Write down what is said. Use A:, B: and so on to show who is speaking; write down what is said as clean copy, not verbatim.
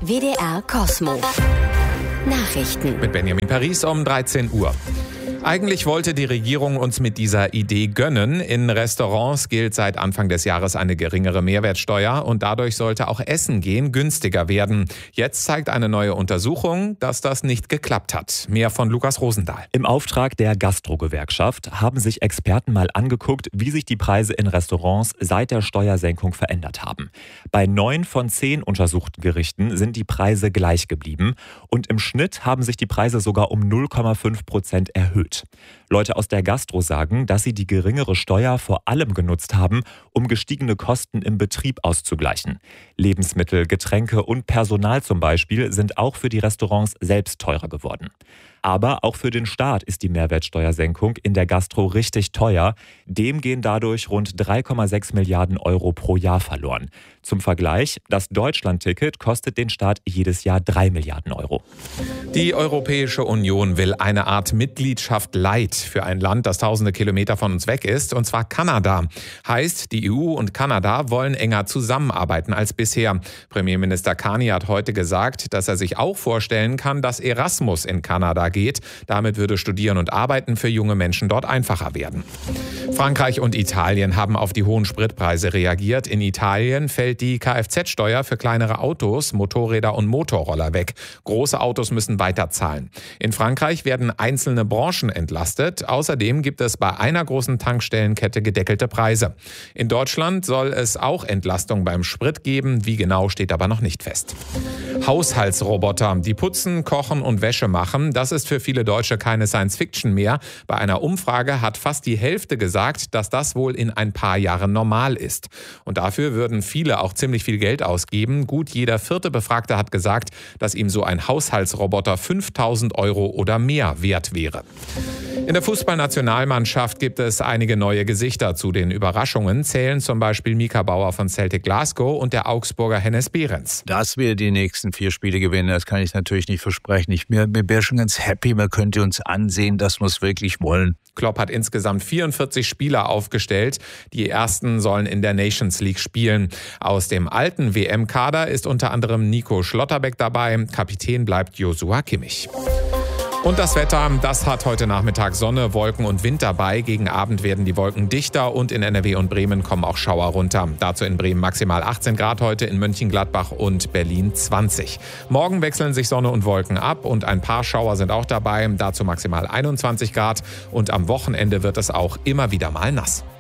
A: WDR Kosmo. Nachrichten.
B: Mit Benjamin Paris um 13 Uhr. Eigentlich wollte die Regierung uns mit dieser Idee gönnen. In Restaurants gilt seit Anfang des Jahres eine geringere Mehrwertsteuer und dadurch sollte auch Essen gehen günstiger werden. Jetzt zeigt eine neue Untersuchung, dass das nicht geklappt hat. Mehr von Lukas Rosendahl.
C: Im Auftrag der Gastro-Gewerkschaft haben sich Experten mal angeguckt, wie sich die Preise in Restaurants seit der Steuersenkung verändert haben. Bei 9 von 10 untersuchten Gerichten sind die Preise gleich geblieben und im Schnitt haben sich die Preise sogar um 0,5% erhöht. Leute aus der Gastro sagen, dass sie die geringere Steuer vor allem genutzt haben, um gestiegene Kosten im Betrieb auszugleichen. Lebensmittel, Getränke und Personal zum Beispiel sind auch für die Restaurants selbst teurer geworden. Aber auch für den Staat ist die Mehrwertsteuersenkung in der Gastro richtig teuer. Dem gehen dadurch rund 3,6 Milliarden Euro pro Jahr verloren. Zum Vergleich, das Deutschland-Ticket kostet den Staat jedes Jahr 3 Milliarden Euro.
B: Die Europäische Union will eine Art Mitgliedschaft Light für ein Land, das tausende Kilometer von uns weg ist, und zwar Kanada. Heißt, die EU und Kanada wollen enger zusammenarbeiten als bisher. Premierminister Carney hat heute gesagt, dass er sich auch vorstellen kann, dass Erasmus in Kanada geht. Damit würde Studieren und Arbeiten für junge Menschen dort einfacher werden. Frankreich und Italien haben auf die hohen Spritpreise reagiert. In Italien fällt die Kfz-Steuer für kleinere Autos, Motorräder und Motorroller weg. Große Autos müssen weiter zahlen. In Frankreich werden einzelne Branchen entlastet. Außerdem gibt es bei einer großen Tankstellenkette gedeckelte Preise. In Deutschland soll es auch Entlastung beim Sprit geben. Wie genau, steht aber noch nicht fest. Haushaltsroboter, die putzen, kochen und Wäsche machen, das ist für viele Deutsche keine Science-Fiction mehr. Bei einer Umfrage hat fast die Hälfte gesagt, dass das wohl in ein paar Jahren normal ist. Und dafür würden viele auch ziemlich viel Geld ausgeben. Gut jeder 4. Befragte hat gesagt, dass ihm so ein Haushaltsroboter 5.000 Euro oder mehr wert wäre. In der Fußballnationalmannschaft gibt es einige neue Gesichter. Zu den Überraschungen zählen zum Beispiel Mika Bauer von Celtic Glasgow und der Augsburger Hennes Behrens.
D: Dass wir die nächsten 4 Spiele gewinnen, das kann ich natürlich nicht versprechen. Ich bin schon ganz happy, man könnte uns ansehen, dass wir es wirklich wollen.
B: Klopp hat insgesamt 44 Spieler aufgestellt. Die ersten sollen in der Nations League spielen. Aus dem alten WM-Kader ist unter anderem Nico Schlotterbeck dabei. Kapitän bleibt Joshua Kimmich. Und das Wetter, das hat heute Nachmittag Sonne, Wolken und Wind dabei. Gegen Abend werden die Wolken dichter und in NRW und Bremen kommen auch Schauer runter. Dazu in Bremen maximal 18 Grad heute, in Mönchengladbach und Berlin 20. Morgen wechseln sich Sonne und Wolken ab und ein paar Schauer sind auch dabei. Dazu maximal 21 Grad und am Wochenende wird es auch immer wieder mal nass.